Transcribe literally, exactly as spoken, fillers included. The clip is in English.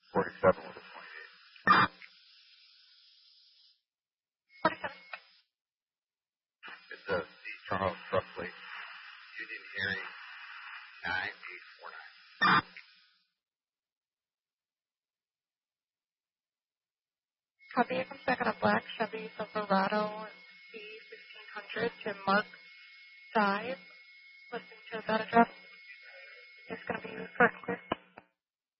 forty-seven with a twenty-eight. forty-seven. It's a C. Charles truck plate. Union Erie nine eight four nine. Copy, it comes back on a black Chevy Silverado C fifteen hundred to Mark Dive, listening to that address. It's going to be correct, clear.